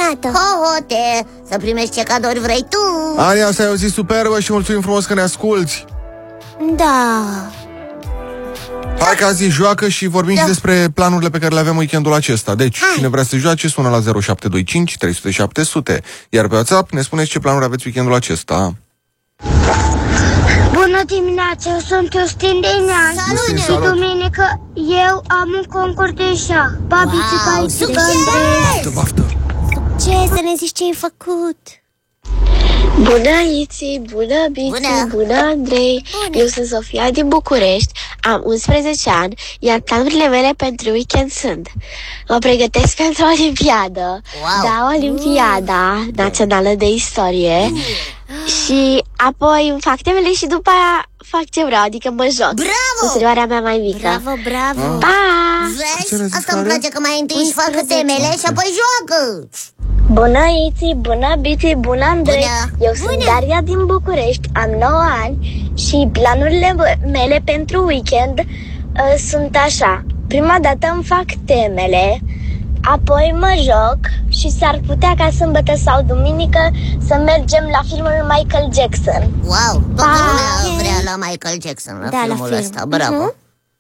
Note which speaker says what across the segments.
Speaker 1: minunată!
Speaker 2: Ho-ho-te, să primești ce cadouri vrei tu!
Speaker 3: Ania, asta e o zi superbă și mulțumim frumos că ne asculți.
Speaker 1: Da.
Speaker 3: Hai că azi joacă și vorbim și despre planurile pe care le avem weekendul acesta. Deci, cine vrea să joace, sună la 0725 300 700. Iar pe WhatsApp ne spuneți ce planuri aveți weekendul acesta.
Speaker 4: Bună dimineața, eu sunt Justin din Neamț.
Speaker 3: Justin,
Speaker 4: Și
Speaker 3: salut.
Speaker 4: duminică eu am un concurs de șah.
Speaker 3: Baftă.
Speaker 1: Ce să ne zici ce ai făcut?
Speaker 5: Bună, Iți, bună, Bici, bună, Andrei. Eu sunt Sofia din București, am 11 ani, iar planurile mele pentru weekend sunt: mă pregătesc pentru Olimpiadă, da, Olimpiada Națională de Istorie, și apoi îmi fac temele și după aia fac ce vreau, adică mă joc.
Speaker 2: Bravo!
Speaker 5: Cu surioara mea mai mică.
Speaker 1: Bravo!
Speaker 5: Pa!
Speaker 2: Vezi? Asta îmi place, că mai întâi își fac temele și apoi joacă.
Speaker 5: Bună, Iți, bună, Bici, bună, Andrei. Eu sunt Daria din București, am 9 ani și planurile mele pentru weekend sunt așa. Prima dată îmi fac temele, apoi mă joc și s-ar putea ca sâmbătă sau duminică să mergem la filmul Michael Jackson.
Speaker 2: Wow, toată lumea vrea la Michael Jackson, la filmul ăsta, bravo.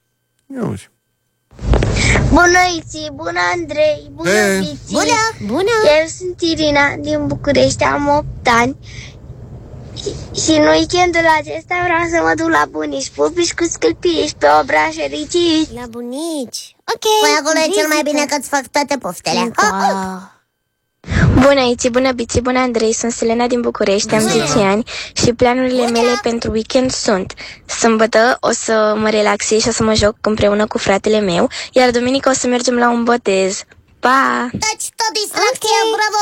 Speaker 4: Bună, Iți, bună, Andrei, bună, Bici.
Speaker 1: Bună!
Speaker 4: Eu sunt Irina din București, am 8 ani. Și în weekendul acesta vreau să mă duc la bunici, pupici cu scâlpiși pe obraș fericiți.
Speaker 1: La bunici. Ok.
Speaker 2: Păi acolo e cel mai bine că-ți fac toate poftele.
Speaker 5: Bună, Iți, bună, Bici, bună, Andrei. Sunt Selena din București, am 10 ani și planurile mele pentru weekend sunt: sâmbătă o să mă relaxez și o să mă joc împreună cu fratele meu, iar duminică o să mergem la un botez. Pa!
Speaker 2: Deci tot distracția, bravo!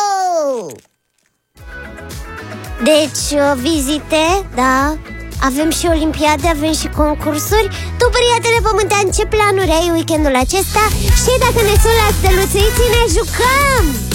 Speaker 1: Deci, vizite, da. Avem și olimpiade, avem și concursuri. Tu, prietene pământean, ce planuri ai weekendul acesta? Și dacă ne suni la steluțeiții, ne jucăm!